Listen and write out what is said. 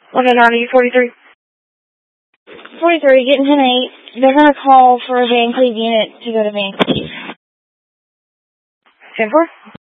109, are you 43? 43, getting 10-8. They're going to call for a Van Cleve unit to go to Van Cleve. 10-4?